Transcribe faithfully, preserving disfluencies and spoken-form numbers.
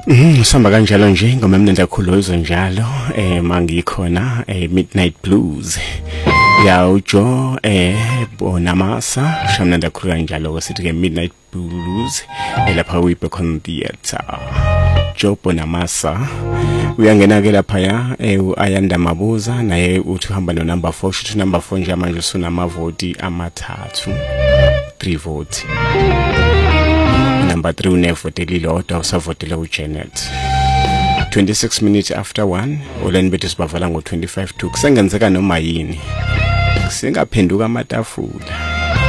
Mhm, samba kanjalo nje ngoma emnandi kakhulu njalo eh mangikhona eh Midnight Blues ya uJo eh Bonamassa shamnandi kakhulu kanjalo kwesithi ke Midnight Blues elapha kwiBeacon Theatre. Joe Bonamassa uyangena ke lapha ya eh uAyanda Mabuza naye uthi uhamba no number four shothi number four nje manje usunama voti amathathu three votes. Number three unevoteli lodwa usavotela uJanet. twenty-six minutes after one olani bethu sibavala ngo twenty-five to kusengenzeka noma yini singaphenduka amatafula.